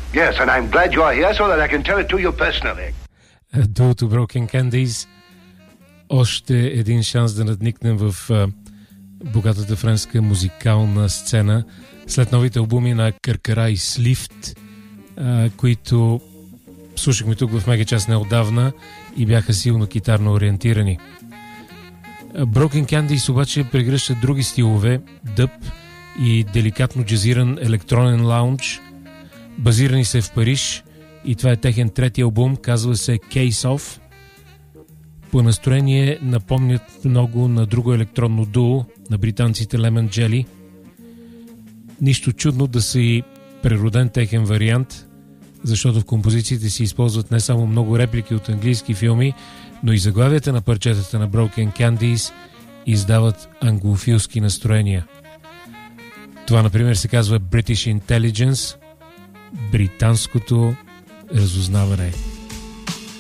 Yes, and I'm glad you're here so that I can tell it to you personally. Duото Broken Candies. Още един шанс да надникнем в богатата френска музикална сцена след новите албуми на Къркара и Сливт, които слушахме тук в Мегачас неотдавна и бяха силно китарно ориентирани. Broken Candies обаче прегръщат други стилове, дъб и деликатно джазиран електронен лаунж. Базирани се в Париж и това е техен трети албум, казва се Case Off. По настроение напомнят много на друго електронно дуо на британците Lemon Jelly. Нищо чудно да са и прероден техен вариант, защото в композициите си използват не само много реплики от английски филми, но и заглавията на парчетата на Broken Candies издават англофилски настроения. Това, например, се казва British Intelligence, британското разузнаване.